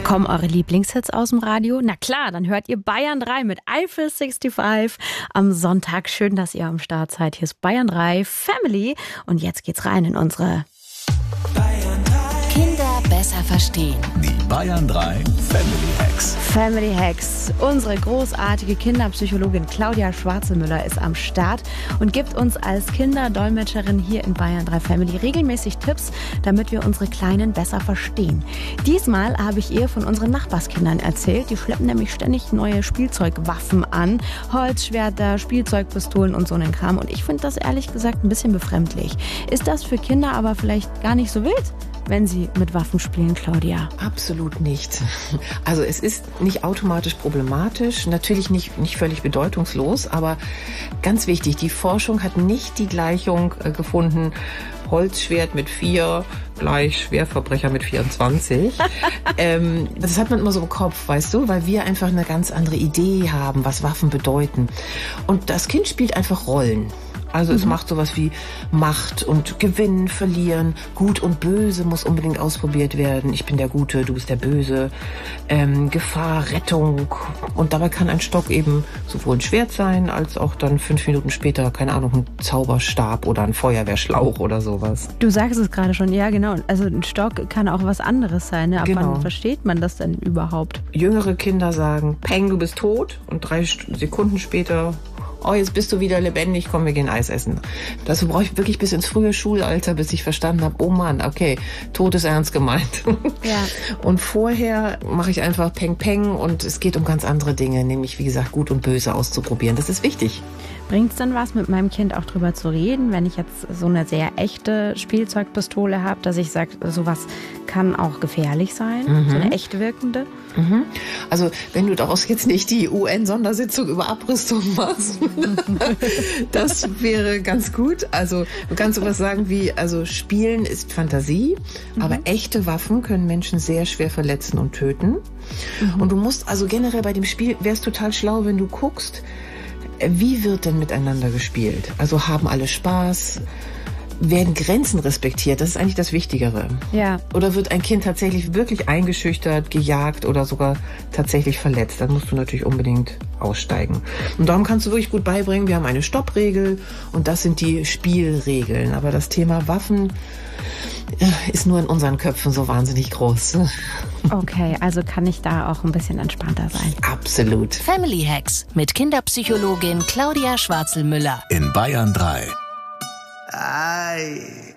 Kommen eure Lieblingshits aus dem Radio? Na klar, dann hört ihr Bayern 3 mit Eiffel 65 am Sonntag. Schön, dass ihr am Start seid. Hier ist Bayern 3 Family und jetzt geht's rein in unsere Kinder besser verstehen. Die Bayern 3 Family Hacks. Family Hacks. Unsere großartige Kinderpsychologin Claudia Schwarzelmüller ist am Start und gibt uns als Kinderdolmetscherin hier in Bayern 3 Family regelmäßig Tipps, damit wir unsere Kleinen besser verstehen. Diesmal habe ich ihr von unseren Nachbarskindern erzählt. Die schleppen nämlich ständig neue Spielzeugwaffen an. Holzschwerter, Spielzeugpistolen und so einen Kram. Und ich finde das ehrlich gesagt ein bisschen befremdlich. Ist das für Kinder aber vielleicht gar nicht so wild, wenn sie mit Waffen spielen, Claudia? Absolut nicht. Also es ist nicht automatisch problematisch, natürlich nicht völlig bedeutungslos, aber ganz wichtig, die Forschung hat nicht die Gleichung gefunden, Holzschwert mit 4 gleich Schwerverbrecher mit 24. Das hat man immer so im Kopf, weißt du, weil wir einfach eine ganz andere Idee haben, was Waffen bedeuten. Und das Kind spielt einfach Rollen. Also es macht sowas wie Macht und Gewinnen, Verlieren, Gut und Böse muss unbedingt ausprobiert werden. Ich bin der Gute, du bist der Böse. Gefahr, Rettung. Und dabei kann ein Stock eben sowohl ein Schwert sein, als auch dann 5 Minuten später, keine Ahnung, ein Zauberstab oder ein Feuerwehrschlauch oder sowas. Du sagst es gerade schon, ja genau. Also ein Stock kann auch was anderes sein. Ne? Ab Genau. wann versteht man das denn überhaupt? Jüngere Kinder sagen, Peng, du bist tot. Und 3 Sekunden später, oh, jetzt bist du wieder lebendig, komm, wir gehen Eis essen. Dazu brauche ich wirklich bis ins frühe Schulalter, bis ich verstanden habe, oh Mann, okay, Tod ist ernst gemeint. Ja. Und vorher mache ich einfach Peng Peng und es geht um ganz andere Dinge, nämlich wie gesagt Gut und Böse auszuprobieren. Das ist wichtig. Bringt es denn was, mit meinem Kind auch drüber zu reden, wenn ich jetzt so eine sehr echte Spielzeugpistole habe, dass ich sage, sowas kann auch gefährlich sein, so eine echt wirkende? Also wenn du daraus jetzt nicht die UN-Sondersitzung über Abrüstung machst, das wäre ganz gut. Also du kannst sowas sagen wie, also Spielen ist Fantasie, aber echte Waffen können Menschen sehr schwer verletzen und töten. Und du musst, also generell bei dem Spiel wäre es total schlau, wenn du guckst, wie wird denn miteinander gespielt? Also haben alle Spaß? Werden Grenzen respektiert? Das ist eigentlich das Wichtigere. Ja. Oder wird ein Kind tatsächlich wirklich eingeschüchtert, gejagt oder sogar tatsächlich verletzt? Dann musst du natürlich unbedingt aussteigen. Und darum kannst du wirklich gut beibringen, wir haben eine Stoppregel und das sind die Spielregeln. Aber das Thema Waffen ist nur in unseren Köpfen so wahnsinnig groß. Okay, also kann ich da auch ein bisschen entspannter sein. Absolut. Family Hacks mit Kinderpsychologin Claudia Schwarzelmüller. In Bayern 3. Ay.